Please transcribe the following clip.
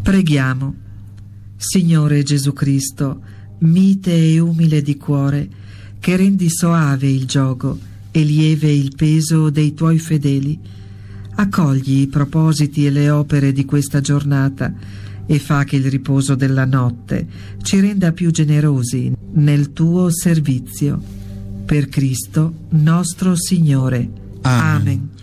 Preghiamo. Signore Gesù Cristo, mite e umile di cuore, che rendi soave il giogo e lieve il peso dei tuoi fedeli, accogli i propositi e le opere di questa giornata e fa che il riposo della notte ci renda più generosi nel tuo servizio. Per Cristo nostro Signore. Amen. Amen.